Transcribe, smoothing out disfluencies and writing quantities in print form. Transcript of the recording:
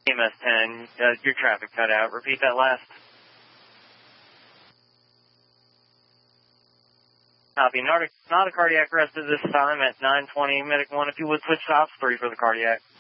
EMS 10, your traffic cut out. Repeat that last. Copy. Not a cardiac arrest at this time at 9:20. Medic 1, if you would switch stops, 3 for the cardiac.